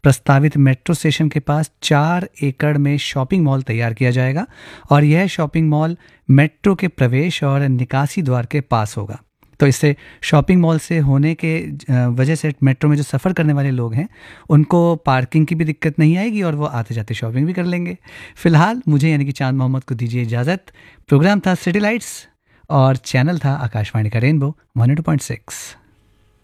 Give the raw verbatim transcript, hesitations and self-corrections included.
प्रस्तावित metro station के पास चार एकड़ में शॉपिंग मॉल तैयार किया जाएगा और यह शॉपिंग मॉल मेट्रो के प्रवेश और निकासी द्वार के पास होगा। तो इससे शॉपिंग मॉल से होने के अ, वजह से मेट्रो में जो सफ़र करने वाले लोग हैं उनको पार्किंग की भी दिक्कत नहीं आएगी और वो आते जाते शॉपिंग भी कर लेंगे। फ़िलहाल मुझे यानी कि चांद मोहम्मद को दीजिए इजाज़त। प्रोग्राम था सिटी लाइट्स और चैनल था आकाशवाणी का rainbow one two point six.